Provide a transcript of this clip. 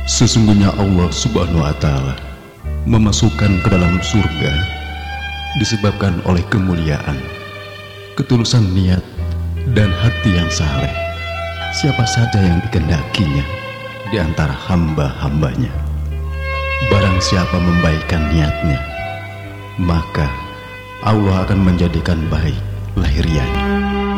Sesungguhnya Allah Subhanahu wa Ta'ala memasukkan ke dalam surga disebabkan oleh kemuliaan, ketulusan niat, dan hati yang saleh. Siapa saja yang dikehendakinya di antara hamba-hambanya. Barang siapa membaikkan niatnya, maka Allah akan menjadikan baik lahiriahnya.